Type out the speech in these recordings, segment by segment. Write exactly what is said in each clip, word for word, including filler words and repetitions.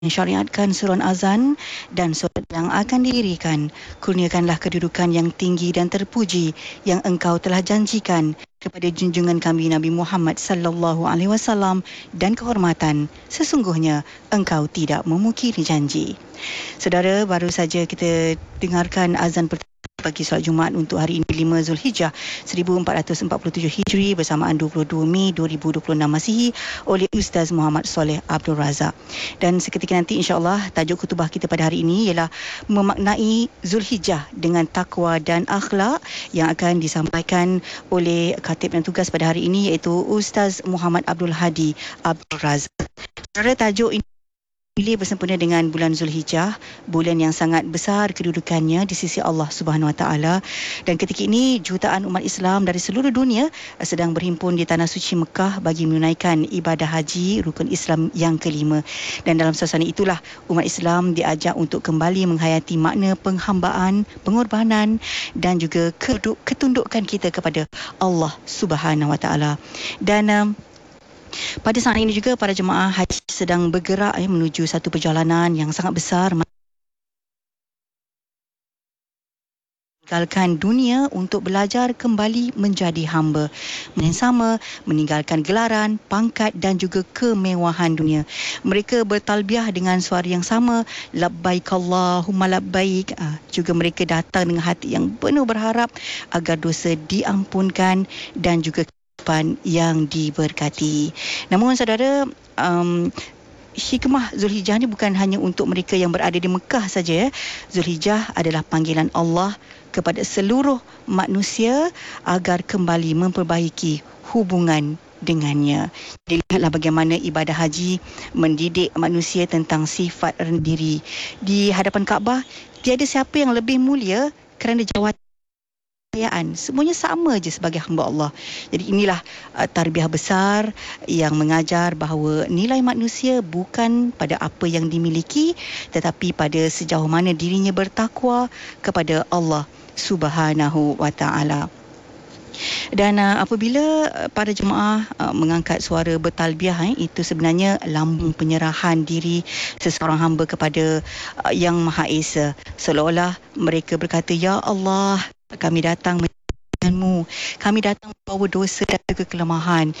syariatkan seruan azan dan solat yang akan didirikan. Kurniakanlah kedudukan yang tinggi dan terpuji yang engkau telah janjikan kepada junjungan kami Nabi Muhammad sallallahu alaihi wasallam dan kehormatan. Sesungguhnya engkau tidak memungkiri janji. Saudara, baru saja kita dengarkan azan pertama bagi solat Jumaat untuk hari ini lima Zulhijjah seribu empat ratus empat puluh tujuh Hijri bersamaan dua puluh dua Mei dua ribu dua puluh enam Masihi oleh Ustaz Muhammad Soleh Abdul Razak. Dan seketika nanti insya-Allah tajuk khutbah kita pada hari ini ialah memaknai Zulhijjah dengan takwa dan akhlak yang akan disampaikan oleh khatib dan tugas pada hari ini iaitu Ustaz Muhammad Abdul Hadi Abdul Razak. Saudara, tajuk ini pilih bersempena dengan bulan Zulhijjah, bulan yang sangat besar kedudukannya di sisi Allah Subhanahu Wa Taala, dan ketika ini jutaan umat Islam dari seluruh dunia sedang berhimpun di tanah suci Mekah bagi menunaikan ibadah haji rukun Islam yang kelima. Dan dalam suasana itulah umat Islam diajak untuk kembali menghayati makna penghambaan, pengorbanan dan juga ketundukan kita kepada Allah Subhanahu Wa Taala. Dan um, pada saat ini juga para jemaah haji sedang bergerak eh, menuju satu perjalanan yang sangat besar, meninggalkan dunia untuk belajar kembali menjadi hamba yang sama, meninggalkan gelaran, pangkat dan juga kemewahan dunia. Mereka bertalbiah dengan suara yang sama, labbaik Allahumma labbaik. Ah, juga mereka datang dengan hati yang penuh berharap agar dosa diampunkan dan juga yang diberkati. Namun saudara, um, hikmah Zulhijjah ni bukan hanya untuk mereka yang berada di Mekah saja. Zulhijjah adalah panggilan Allah kepada seluruh manusia agar kembali memperbaiki hubungan dengannya. Dilihatlah bagaimana ibadah haji mendidik manusia tentang sifat rendah diri. Di hadapan Kaabah, tiada siapa yang lebih mulia kerana jawatan. Semuanya sama je sebagai hamba Allah. Jadi inilah uh, tarbiyah besar yang mengajar bahawa nilai manusia bukan pada apa yang dimiliki, tetapi pada sejauh mana dirinya bertakwa kepada Allah Subhanahu Wa Taala. Dan uh, apabila para jemaah uh, mengangkat suara bertalbiah, eh, itu sebenarnya lambung penyerahan diri seseorang hamba kepada uh, Yang Maha Esa. Seolah-olah mereka berkata, Ya Allah, kami datang menjadikanmu, kami datang membawa dosa dan juga kelemahan,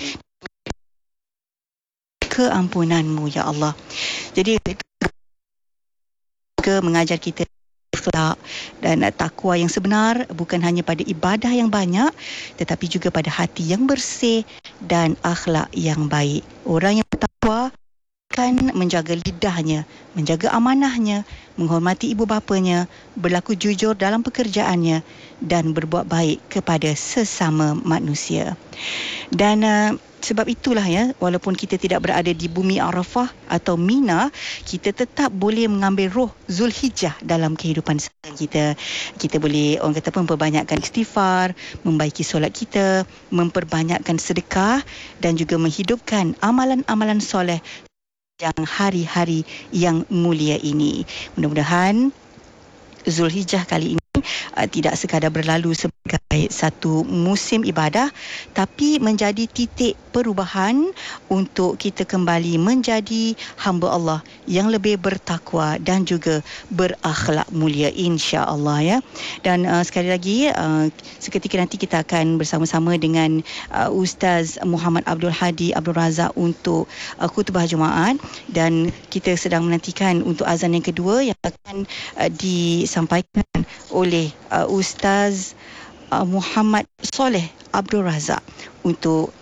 keampunanmu ya Allah. Jadi mereka mengajar kita akhlak dan takwa yang sebenar bukan hanya pada ibadah yang banyak, tetapi juga pada hati yang bersih dan akhlak yang baik. Orang yang bertakwa akan menjaga lidahnya, menjaga amanahnya, menghormati ibu bapanya, berlaku jujur dalam pekerjaannya dan berbuat baik kepada sesama manusia. Dan uh, sebab itulah ya, walaupun kita tidak berada di bumi Arafah atau Mina, kita tetap boleh mengambil roh Zulhijjah dalam kehidupan kita. Kita boleh, orang kata pun, memperbanyakkan istighfar, membaiki solat kita, memperbanyakkan sedekah dan juga menghidupkan amalan-amalan soleh yang hari-hari yang mulia ini. Mudah-mudahan Zulhijjah kali ini uh, tidak sekadar berlalu sebagai satu musim ibadah, tapi menjadi titik perubahan untuk kita kembali menjadi hamba Allah yang lebih bertakwa dan juga berakhlak mulia, insya-Allah ya. Dan uh, sekali lagi uh, seketika nanti kita akan bersama-sama dengan uh, Ustaz Muhammad Abdul Hadi Abdul Razak untuk uh, khutbah Jumaat, dan kita sedang menantikan untuk azan yang kedua yang akan uh, disampaikan oleh uh, Ustaz uh, Muhammad Soleh Abdul Razak untuk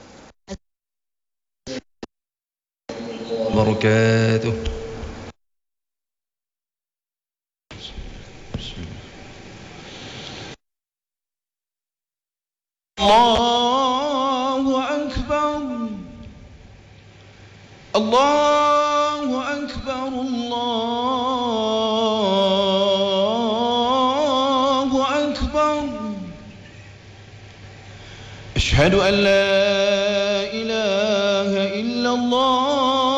barakatuh. Allahu Akbar, Allahu Akbar, Allahu Akbar. Ashhadu an la ilaha illallah